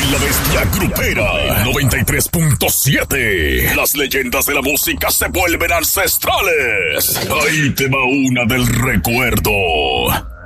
La Bestia Grupera 93.7. Las leyendas de la música se vuelven ancestrales. Ahí te va una del recuerdo.